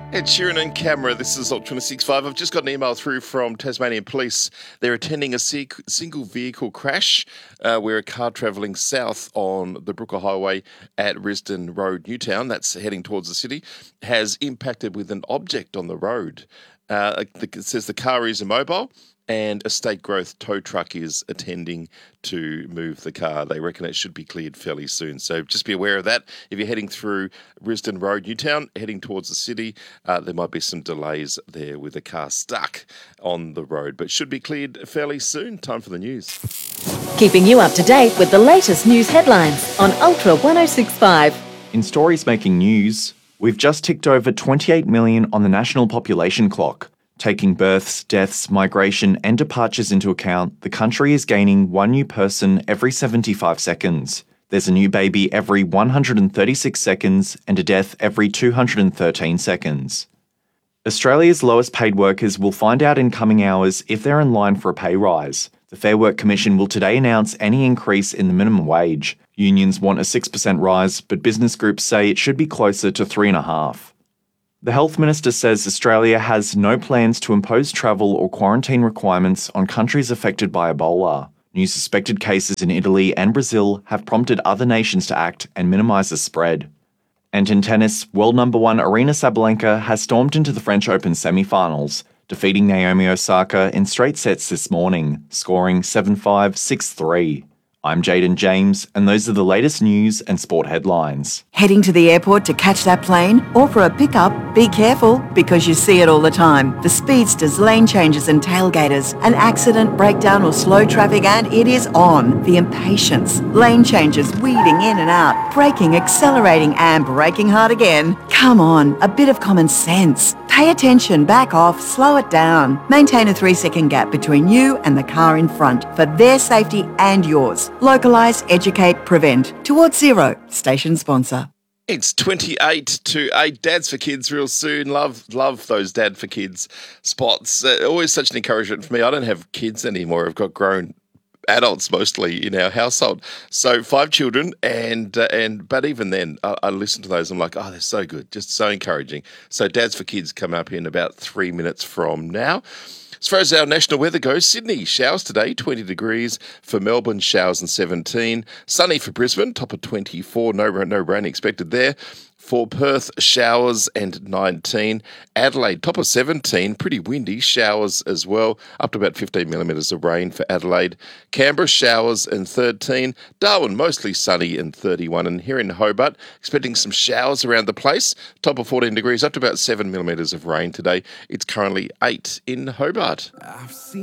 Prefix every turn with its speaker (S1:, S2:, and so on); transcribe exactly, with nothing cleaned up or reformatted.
S1: Ed Sheeran and camera, this is Ultra twenty-six point five. I've just got an email through from Tasmanian Police. They're attending a single vehicle crash uh, where a car travelling south on the Brooker Highway at Risdon Road, Newtown, that's heading towards the city, has impacted with an object on the road. Uh, it says the car is immobile and a State Growth tow truck is attending to move the car. They reckon it should be cleared fairly soon. So just be aware of that. If you're heading through Risdon Road, Newtown, heading towards the city, uh, there might be some delays there with the car stuck on the road, but should be cleared fairly soon. Time for the news.
S2: Keeping you up to date with the latest news headlines on Ultra one oh six point five.
S3: In stories making news, we've just ticked over twenty-eight million on the national population clock. Taking births, deaths, migration and departures into account, the country is gaining one new person every seventy-five seconds. There's a new baby every one hundred thirty-six seconds and a death every two hundred thirteen seconds. Australia's lowest paid workers will find out in coming hours if they're in line for a pay rise. The Fair Work Commission will today announce any increase in the minimum wage. Unions want a six percent rise, but business groups say it should be closer to three point five percent. The Health Minister says Australia has no plans to impose travel or quarantine requirements on countries affected by Ebola. New suspected cases in Italy and Brazil have prompted other nations to act and minimise the spread. And in tennis, world number one Aryna Sabalenka has stormed into the French Open semi-finals, defeating Naomi Osaka in straight sets this morning, scoring seven five, six three. I'm Jaden James, and those are the latest news and sport headlines.
S4: Heading to the airport to catch that plane or for a pickup? Be careful, because you see it all the time. The speedsters, lane changes and tailgaters. An accident, breakdown or slow traffic and it is on. The impatience, lane changes, weaving in and out, braking, accelerating and braking hard again. Come on, a bit of common sense. Pay attention, back off, slow it down. Maintain a three-second gap between you and the car in front for their safety and yours. Localise, educate, prevent. Towards Zero, station sponsor.
S1: It's twenty-eight to eight. Dads for Kids real soon. Love love those Dad for Kids spots. Uh, always such an encouragement for me. I don't have kids anymore. I've got grown adults mostly in our household. So five children, and uh, and but even then, I, I listen to those. I'm like, oh, they're so good, just so encouraging. So Dads for Kids come up in about three minutes from now. As far as our national weather goes, Sydney, showers today, twenty degrees. For Melbourne, showers and seventeen. Sunny for Brisbane, top of twenty-four. No, no rain expected there. For Perth, showers and nineteen. Adelaide, top of seventeen. Pretty windy, showers as well. Up to about fifteen millimetres of rain for Adelaide. Canberra, showers and thirteen. Darwin, mostly sunny and thirty-one. And here in Hobart, expecting some showers around the place. Top of fourteen degrees, up to about seven millimetres of rain today. It's currently eight in Hobart.